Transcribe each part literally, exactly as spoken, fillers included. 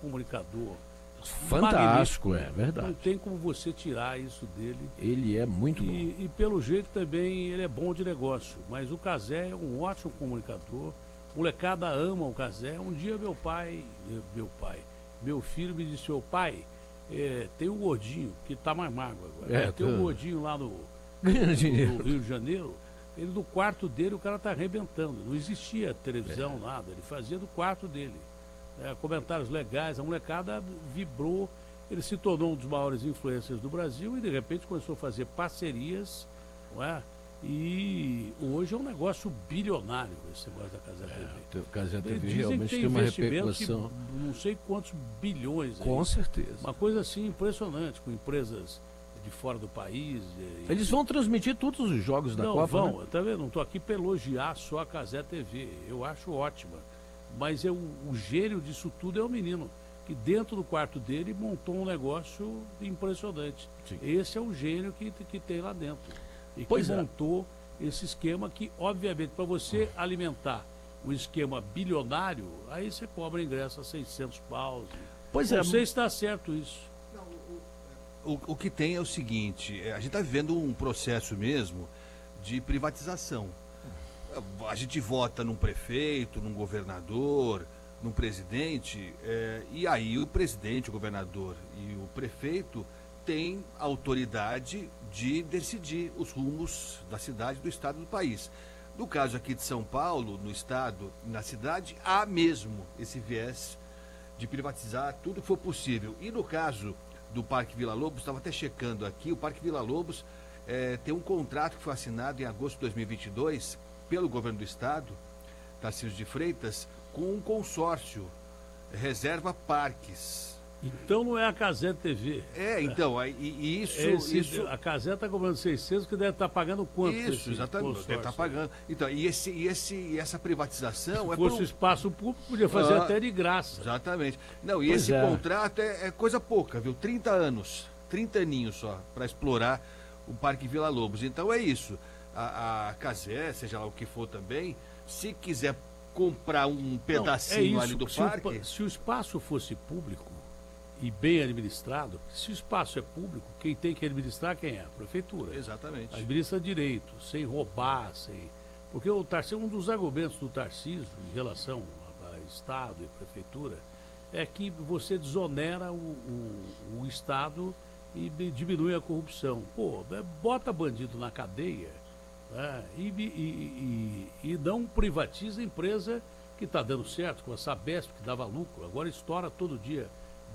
comunicador. Fantástico, magnífico. É verdade. Não tem como você tirar isso dele. Ele é muito e, bom. E pelo jeito também ele é bom de negócio. Mas o Cazé é um ótimo comunicador. Molecada ama o Cazé. Um dia meu pai, meu pai, meu filho me disse, ô pai, é, tem um gordinho que tá mais magro agora. É, tem um gordinho lá no, no, no Rio de Janeiro. Ele no quarto dele, o cara tá arrebentando. Não existia televisão, é. nada. Ele fazia do quarto dele. É, comentários legais, a molecada vibrou, ele se tornou um dos maiores influencers do Brasil e de repente começou a fazer parcerias, não é? E hoje é um negócio bilionário esse negócio da Cazé T V. É, a Cazé T V Dizem realmente tem, tem uma repercussão. De não sei quantos bilhões. Com aí. certeza. Uma coisa assim impressionante, com empresas de fora do país. E, Eles vão transmitir todos os jogos da não, Copa, vão, né? Tá vendo? Não estou aqui para elogiar só a Cazé T V, eu acho ótima. Mas é o, o gênio disso tudo é o menino, que dentro do quarto dele montou um negócio impressionante. Sim. Esse é o gênio que, que tem lá dentro. E pois que é. montou esse esquema que, obviamente, para você alimentar um esquema bilionário, aí você cobra ingresso a seiscentos paus. Pois Não é. sei se está certo isso. Não, o, o, o que tem é o seguinte, a gente está vivendo um processo mesmo de privatização. A gente vota num prefeito, num governador, num presidente, é, e aí o presidente, o governador e o prefeito têm autoridade de decidir os rumos da cidade, do estado, do país. No caso aqui de São Paulo, no estado, na cidade, há mesmo esse viés de privatizar tudo que for possível. E no caso do Parque Vila Lobos, estava até checando aqui, o Parque Vila Lobos é, tem um contrato que foi assinado em agosto de dois mil e vinte e dois pelo governo do estado, Tarcísio de Freitas, com um consórcio, Reserva Parques. Então não é a Cazé T V. É, então, e, e isso, Esse, isso... A Cazé está cobrando seiscentos, que deve estar tá pagando quanto? Isso, exatamente, deve estar tá pagando. Então, e, esse, e, esse, e essa privatização... Se é fosse por... espaço público, podia fazer ah, até de graça. Exatamente. Não, e pois esse é. contrato é, é coisa pouca, viu? trinta anos, trinta aninhos só, para explorar o Parque Vila Lobos. Então é isso. A, a Cazé, seja lá o que for também, se quiser comprar um pedacinho Não, é ali do se parque... O, se o espaço fosse público e bem administrado, se o espaço é público, quem tem que administrar quem é? A prefeitura. Exatamente. Administra direito, sem roubar, sem... Porque o Tarcísio, um dos argumentos do Tarcísio em relação a, a Estado e prefeitura é que você desonera o, o, o Estado e diminui a corrupção. Pô, bota bandido na cadeia, né? e, e, e, e não privatiza a empresa que está dando certo, com a Sabesp, que dava lucro. Agora estoura todo dia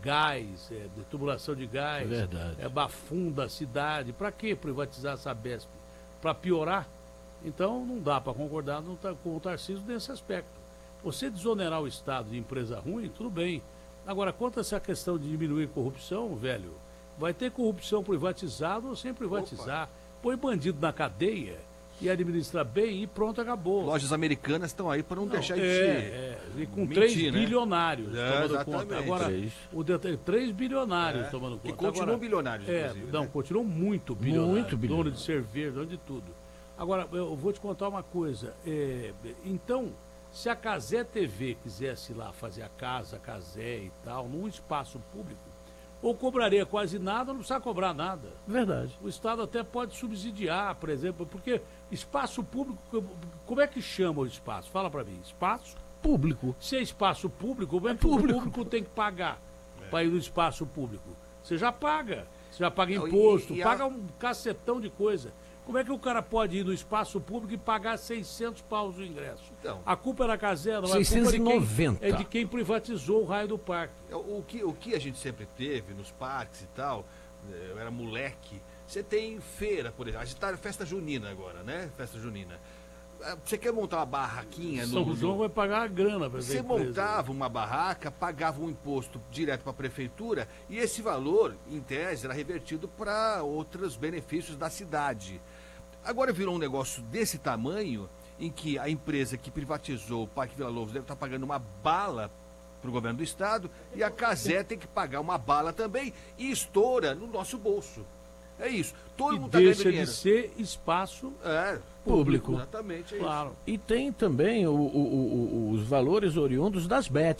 gás, é, de tubulação de gás, é, verdade. é bafunda a cidade. Para que privatizar a Sabesp? Para piorar? Então não dá para concordar no, com o Tarcísio nesse aspecto. Você desonerar o Estado de empresa ruim, tudo bem. Agora, quanto a essa questão de diminuir corrupção, velho, vai ter corrupção privatizada ou sem privatizar. Opa. Põe bandido na cadeia e administra bem e pronto, acabou. Lojas americanas estão aí para não, não deixar de é, ser. É, e com mentir, três né? bilionários é, tomando exatamente. conta. Agora, três. o detalhe, três bilionários é, tomando conta. Que continuam Agora, bilionários, é, inclusive. Não, né? continuam muito bilionários. Muito bilionários. Dono de cerveja, dono de tudo. Agora, eu vou te contar uma coisa. É, então, se a Cazé T V quisesse lá fazer a casa, a Cazé e tal, num espaço público, ou cobraria quase nada, não precisa cobrar nada. Verdade. O Estado até pode subsidiar, por exemplo, porque espaço público, como é que chama o espaço? Fala para mim, espaço público. Se é espaço público, como é que público. o público tem que pagar é. para ir no espaço público? Você já paga, você já paga Não, imposto, e, e paga a... um cacetão de coisa. Como é que o cara pode ir no espaço público e pagar seiscentos paus o ingresso? Então, a culpa é da Cazé, não seiscentos e noventa. É de quem privatizou o raio do parque. O que, o que a gente sempre teve nos parques e tal, eu era moleque, você tem feira, por exemplo, a gente tá festa junina agora, né? Festa junina. Você quer montar uma barraquinha São no... João vai pagar a grana para Você montava uma barraca, pagava um imposto direto para a prefeitura e esse valor, em tese, era revertido para outros benefícios da cidade. Agora virou um negócio desse tamanho, em que a empresa que privatizou o Parque Vila Lobos deve estar pagando uma bala para o governo do estado e a Cazé tem que pagar uma bala também e estoura no nosso bolso. É isso. Todo e mundo está ganhando deixa dinheiro. de ser espaço é, público. Exatamente, é claro. isso. E tem também o, o, o, os valores oriundos das bets, né?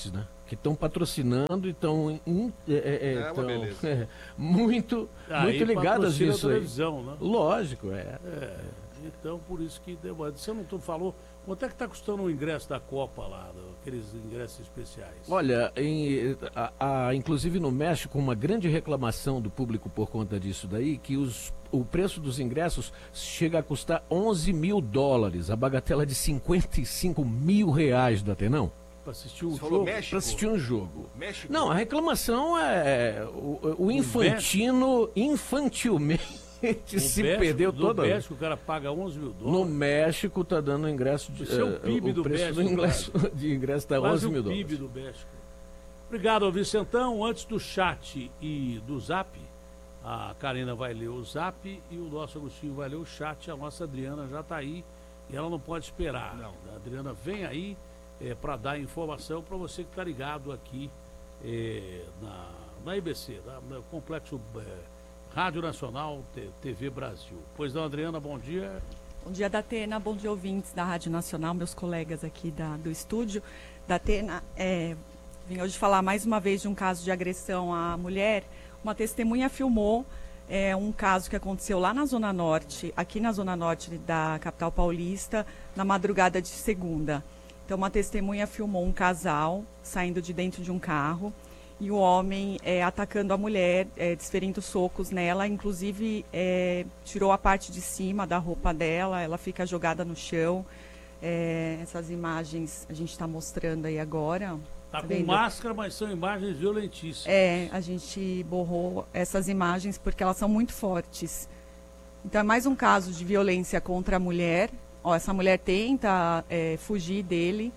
que estão patrocinando e estão é, é, É uma beleza. é, muito, Aí muito ligadas patrocina a nisso aí. televisão, né? Lógico, é. É, então por isso que demora. Você não tu falou, quanto é que está custando o ingresso da Copa lá, aqueles ingressos especiais? Olha, em, a, a- inclusive no México, uma grande reclamação do público por conta disso daí, que os, o preço dos ingressos chega a custar onze mil dólares, a bagatela de cinquenta e cinco mil reais do Atenão, Para assistir um Você falou jogo? México? para assistir um jogo. México? Não, a reclamação é o, o infantino, infantilmente O se México- perdeu do toda. México o cara paga onze mil No dólares. México está dando ingresso de. Isso é o eh, P I B do preço do México, ingresso, de ingresso está Quase onze mil o P I B dólares. do México. Obrigado, Vicentão. Antes do chat e do zap, a Karina vai ler o zap e o nosso Agostinho vai ler o chat. A nossa Adriana já está aí e ela não pode esperar. Não. A Adriana vem aí para dar informação para você que está ligado aqui eh, na, na I B C, na- no Complexo eh, Rádio Nacional T- TV Brasil. Pois não, Adriana, bom dia. Bom dia, Datena. Bom dia, ouvintes da Rádio Nacional, meus colegas aqui da, do estúdio. Datena, é, vim hoje falar mais uma vez de um caso de agressão à mulher. Uma testemunha filmou é, um caso que aconteceu lá na Zona Norte, aqui na Zona Norte da capital paulista, na madrugada de segunda. Então, uma testemunha filmou um casal saindo de dentro de um carro e o homem é, atacando a mulher, é, desferindo socos nela, inclusive é, tirou a parte de cima da roupa dela, ela fica jogada no chão. É, essas imagens a gente está mostrando aí agora. Tá com vendo? máscara, mas são imagens violentíssimas. É, a gente borrou essas imagens porque elas são muito fortes. Então é mais um caso de violência contra a mulher. Ó, essa mulher tenta é, fugir dele.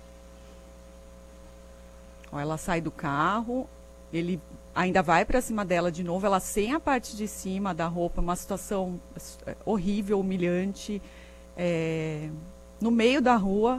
Ó, ela sai do carro, ele ainda vai para cima dela de novo, ela sem a parte de cima da roupa, uma situação é, horrível, humilhante, é, no meio da rua.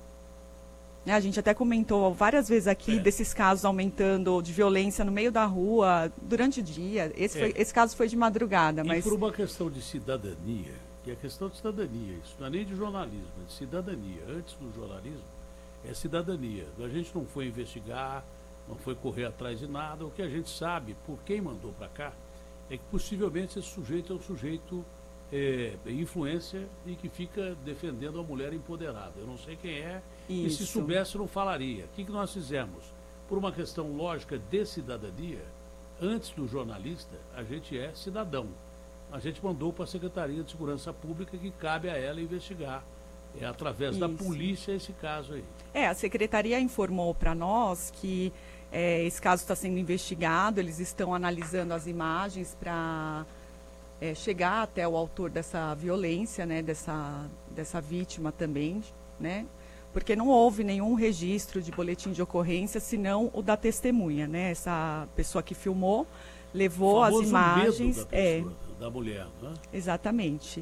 Né, a gente até comentou várias vezes aqui É. desses casos aumentando de violência no meio da rua, durante o dia. Esse, É. foi- esse caso foi de madrugada, E mas por uma questão de cidadania, que é questão de cidadania, isso não é nem de jornalismo, é de cidadania. Antes do jornalismo, é cidadania. A gente não foi investigar, não foi correr atrás de nada. O que a gente sabe, por quem mandou para cá, é que possivelmente esse sujeito é um sujeito é, influência e que fica defendendo a mulher empoderada. Eu não sei quem é, e se Isso. soubesse não falaria. O que, que nós fizemos? Por uma questão lógica de cidadania, antes do jornalista, a gente é cidadão. A gente mandou para a Secretaria de Segurança Pública que cabe a ela investigar. É através da Isso. polícia esse caso aí. É, a secretaria informou para nós que é, esse caso está sendo investigado, eles estão analisando as imagens para é, chegar até o autor dessa violência, né, dessa, dessa vítima também, né? Porque não houve nenhum registro de boletim de ocorrência, senão o da testemunha, né? Essa pessoa que filmou levou O as famoso imagens. medo da é, pessoa, da mulher, né? Exatamente.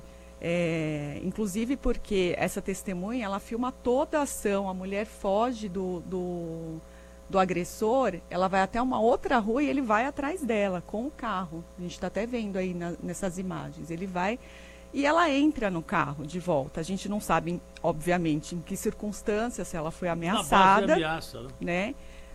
É, inclusive porque essa testemunha, ela filma toda a ação, a mulher foge do, do, do agressor, ela vai até uma outra rua e ele vai atrás dela com o carro. A gente está até vendo aí na- nessas imagens. Ele vai e ela entra no carro de volta. A gente não sabe, obviamente, em que circunstâncias, se ela foi Na base de ameaçada, ameaça, né? né?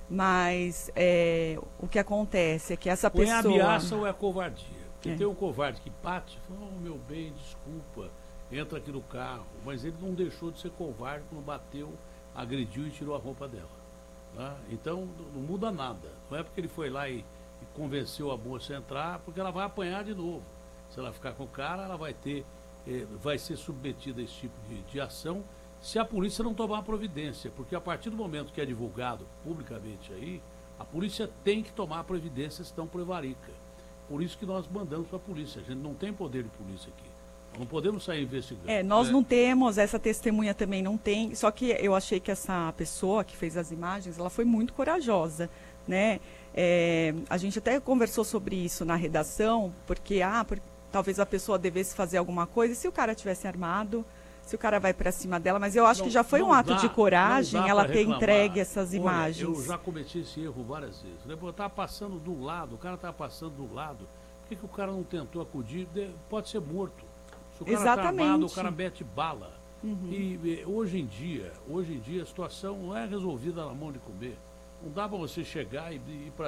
Mas é, o que acontece é que essa Ou é a pessoa... ameaça ou é a covardia. Porque É. tem um covarde que bate e fala, oh, meu bem, desculpa, entra aqui no carro. Mas ele não deixou de ser covarde quando bateu, agrediu e tirou a roupa dela. Tá? Então, n- não muda nada. Não é porque ele foi lá e, e convenceu a moça a entrar, porque ela vai apanhar de novo. Se ela ficar com o cara, ela vai ter, eh, vai ser submetida a esse tipo de, de ação se a polícia não tomar providência. Porque a partir do momento que é divulgado publicamente aí, a polícia tem que tomar providência, senão prevarica. Por isso que nós mandamos para a polícia. A gente não tem poder de polícia aqui. Nós não podemos sair investigando. É, nós É. não temos, essa testemunha também não tem, só que eu achei que essa pessoa que fez as imagens, ela foi muito corajosa, né? É, a gente até conversou sobre isso na redação, porque, ah, por- talvez a pessoa devesse fazer alguma coisa, e se o cara tivesse armado, se o cara vai para cima dela, mas eu acho Não- que já foi não um ato dá- de coragem não dá ela pra ter reclamar. entregue essas Olha, imagens. eu já cometi esse erro várias vezes. Né? Eu estava passando do lado, o cara estava passando do lado. Por que, que o cara não tentou acudir? De- Pode ser morto. Se o cara está Exatamente. armado, o cara mete bala. E, e hoje em dia, hoje em dia a situação não é resolvida na mão de comer. Não dá para você chegar e ir para